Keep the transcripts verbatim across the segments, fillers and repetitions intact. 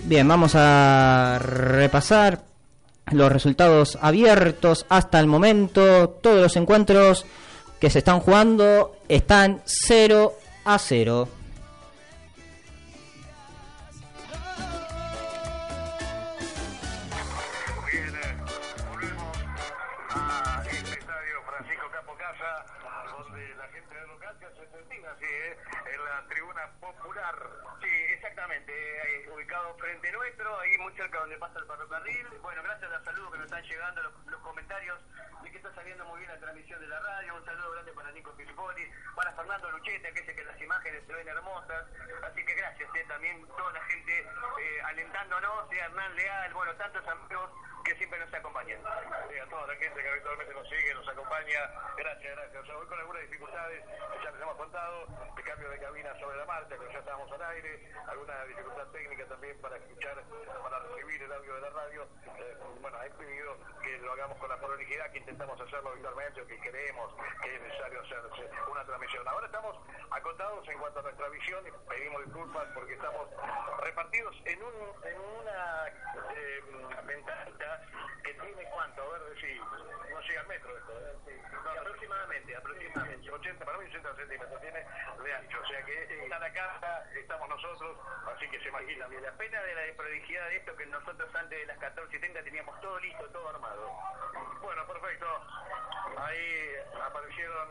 Bien, vamos a repasar los resultados abiertos hasta el momento. Todos los encuentros que se están jugando están cero a cero. Frente nuestro, ahí muy cerca donde pasa el ferrocarril. Bueno, gracias a los saludos que nos están llegando, los, los comentarios de que está saliendo muy bien la transmisión de la radio. Un saludo grande para Nico Filipoli, para Fernando Luchete, que dice que las imágenes se ven hermosas. Así que gracias, eh, también toda la gente eh, alentándonos, eh, Hernán Leal, bueno, tantos amigos que siempre nos acompañan. Sí, a toda la gente que habitualmente nos sigue, nos acompaña, gracias, gracias. O sea, hoy con algunas dificultades que ya les hemos contado, de cambio de cabina sobre la marcha, pero ya estábamos al aire, alguna dificultad técnica también para escuchar, para recibir el audio de la radio. Eh, bueno, he pedido que lo hagamos con la prolijidad que intentamos hacerlo habitualmente, o que creemos que es necesario hacer una transmisión. Ahora estamos acotados en cuanto a nuestra visión y pedimos disculpas porque estamos repartidos en, un, en una eh, ventanita que tiene cuánto, a ver si no llega al metro esto, ¿eh? Sí. No, aproximadamente, aproximadamente ochenta, para mí ochenta centímetros tiene de ancho, o sea que está la casa, estamos nosotros, así que se imaginan. Y la pena de la desprolijidad de esto que nosotros antes de las catorce treinta teníamos todo listo, todo armado. Bueno, perfecto, ahí aparecieron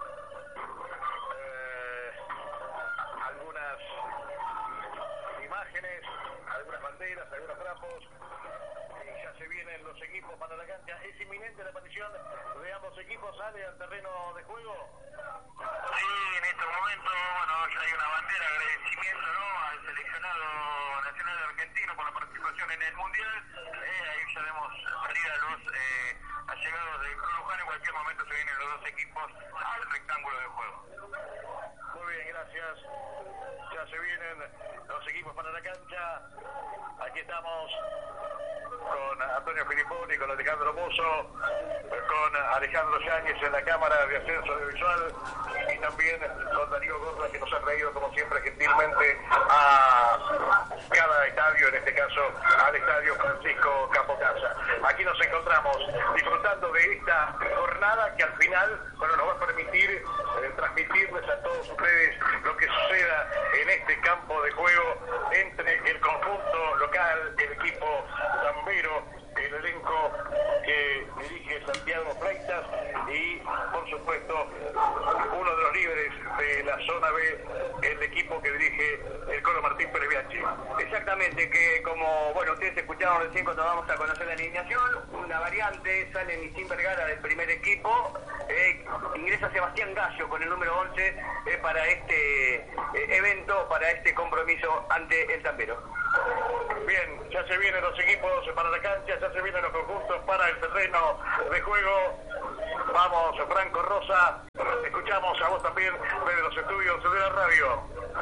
eh, algunas imágenes, algunas banderas, algunos trapos. Ya se vienen los equipos para la cancha. ¿Es inminente la aparición de ambos equipos? ¿Sale al terreno de juego? Sí, en este momento, bueno, ya hay una bandera de agradecimiento, ¿no?, al seleccionado nacional argentino por la participación en el Mundial. Eh, ahí ya vemos salir a los eh, allegados del Club Luján. En cualquier momento se vienen los dos equipos al rectángulo de juego. Muy bien, gracias. Ya se vienen los equipos para la cancha. Aquí estamos con Antonio Filiponi, con Alejandro Mozo, con Alejandro Yáñez en la cámara de ascenso audiovisual y también con Darío Gorra, que nos ha traído como siempre gentilmente a cada estadio, en este caso al estadio Francisco Campocasa. Aquí nos encontramos disfrutando de esta jornada que al final, bueno, nos va a permitir eh, transmitirles a todos ustedes lo que suceda en este campo de juego entre el conjunto local, el equipo Zambero, el elenco que dirige Santiago Freitas y, por supuesto, uno de los líderes de la zona B, el equipo que dirige el Colo Martín Pérez Bianchi. Exactamente, que como, bueno, ustedes escucharon recién cuando vamos a conocer la alineación, una variante, sale Michín Vergara del primer equipo, eh, ingresa Sebastián Gallo con el número once eh, para este eh, evento, para este compromiso ante el Zambero. Bien, ya se vienen los equipos para la cancha, ya se vienen los conjuntos para el terreno de juego. Vamos, Franco Rosa, escuchamos a vos también desde los estudios de la radio.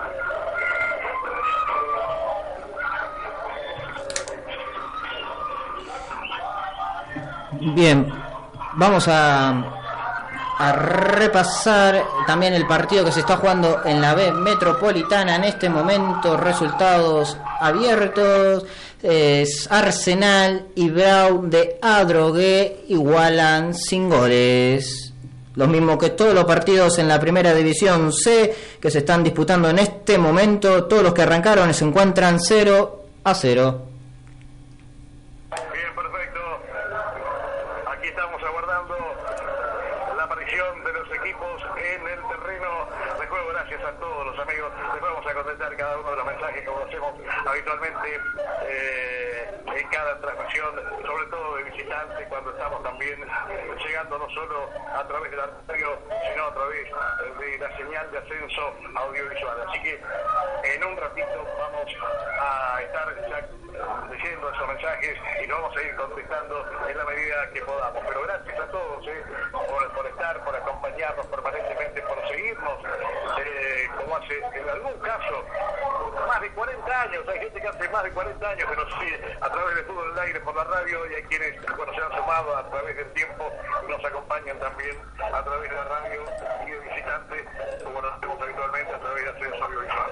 Bien, vamos a, a repasar también el partido que se está jugando en la B Metropolitana en este momento. Resultados abiertos. Es Arsenal y Brown de Adrogué igualan sin goles. Lo mismo que todos los partidos en la primera división C que se están disputando en este momento. Todos los que arrancaron se encuentran cero a cero. Bien, perfecto. Aquí estamos aguardando la aparición de los equipos en el terreno de juego. Gracias a todos los amigos. Les vamos a contestar cada uno de los mensajes como lo hacemos habitualmente eh, en cada transmisión, sobre todo de visitantes, cuando estamos también llegando no solo a través de la radio, sino a través de la señal de ascenso audiovisual. Así que en un ratito vamos a estar ya leyendo esos mensajes y lo vamos a ir contestando en la medida que podamos. Pero gracias a todos eh, por, por estar, por acompañarnos permanentemente, por seguirnos, eh, como hace en algún caso más de cuarenta años. Hay gente que hace más de cuarenta años que nos sigue a través de Fútbol del Aire por la radio, y hay quienes, bueno, se han sumado a través del tiempo, nos acompañan también a través de la radio y de visitantes, como lo hacemos habitualmente a través de ascenso audiovisual.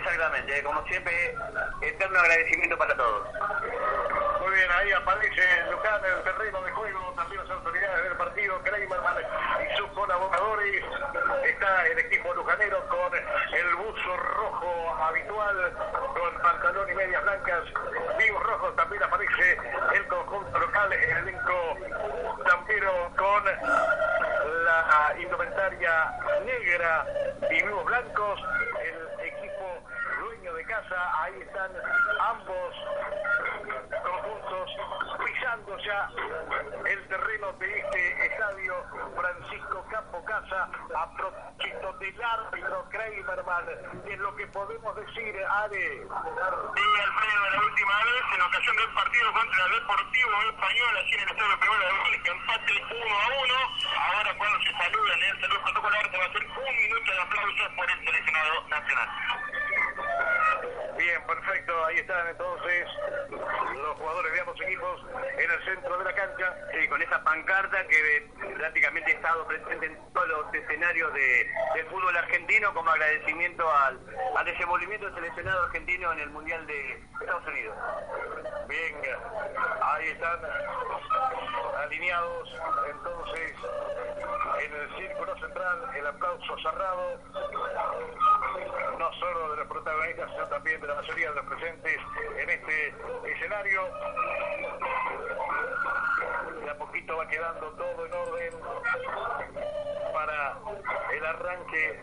Exactamente, como siempre, eterno agradecimiento para todos. Muy bien, ahí aparece Luján en el terreno de juego, también las autoridades del partido, Kleimerman y sus colaboradores. Está el equipo lujanero con el buzo rojo habitual, con pantalón y medias blancas, vivos rojos. También aparece el conjunto local, el elenco tampero con la indumentaria negra y vivos blancos. El equipo dueño de casa, ahí están ambos conjuntos pisando ya el terreno de este estadio Francisco Campo Casa, a propósito del árbitro Kleimerman. Es lo que podemos decir, Ale. Sí, Alfredo, la última vez en ocasión del partido contra el Deportivo Español, allí en el estadio Primero de Goles, que empate uno a uno. Ahora cuando se saludan en el saludo protocolar se va a hacer un minuto de aplausos por el seleccionado nacional. Bien, perfecto, ahí están entonces los jugadores de ambos equipos en el centro de la cancha. Sí, con esa pancarta que prácticamente ha estado presente en todos los escenarios de, del fútbol argentino como agradecimiento al, al desenvolvimiento del seleccionado argentino en el Mundial de Estados Unidos. Bien, ahí están alineados entonces en el círculo central, el aplauso cerrado, no solo de los protagonistas, sino también de la mayoría de los presentes en este escenario. De a poquito va quedando todo en orden para el arranque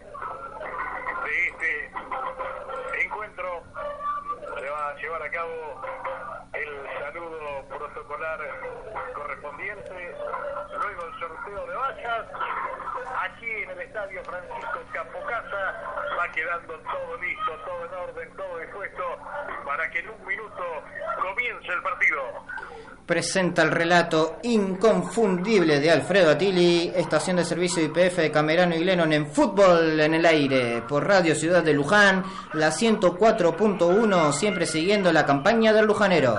de este encuentro. Se va a llevar a cabo el saludo protocolar correspondiente, luego el sorteo de vallas. Aquí en el estadio Francisco Campo Casa va quedando todo listo, todo en orden, todo dispuesto para que en un minuto comience el partido. Presenta el relato inconfundible de Alfredo Attili, estación de servicio I P F de Camerano y Lennon en Fútbol en el Aire, por Radio Ciudad de Luján, la ciento cuatro punto uno, siempre siguiendo la campaña del lujanero.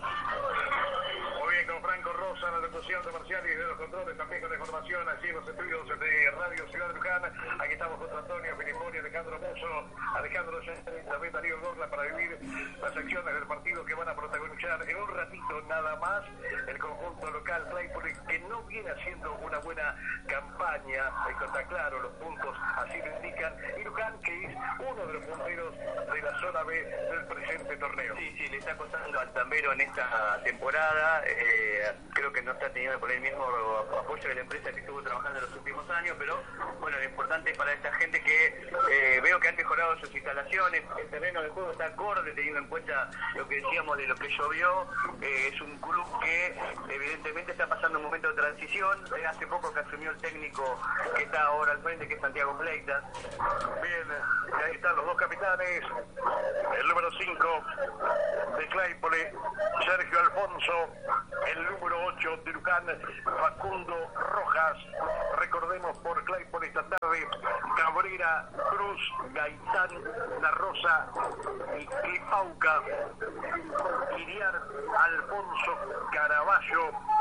Muy bien, con Franco Rosa, la locución de Marcial y de los controles, también con la información allí en los estudios de Radio Ciudad de Luján. Aquí estamos con Antonio Filipponi, Alejandro Musso, Alejandro Sánchez, también Darío Gorla, para vivir las acciones del partido que van a protagonizar en un ratito nada más el conjunto local Claypole, que no viene haciendo una buena campaña, esto está claro, los puntos así lo indican, y Luján, que es uno de los punteros de la zona B del presente torneo. Sí, sí, le está costando al tambero en esta temporada, eh, creo que no está teniendo por el mismo apoyo de la empresa que estuvo trabajando en los últimos años, pero bueno, lo importante es para esta gente que eh, veo que han mejorado sus instalaciones, el terreno de juego está acorde teniendo en cuenta lo que decíamos de lo que llovió. Eh, es un club que evidentemente está pasando un momento de transición. Eh, hace poco que asumió el técnico que está ahora al frente, que es Santiago Pleitas. Bien, y ahí están los dos capitanes, el número cinco de Claypole, Sergio Alfonso, el número ocho de Luján, Facundo Rojas. Recordemos por Claypole esta tarde, Cabrera, Cruz, Gaitán, La Rosa y Clipauca, Iriar, Alfonso, Caraballo,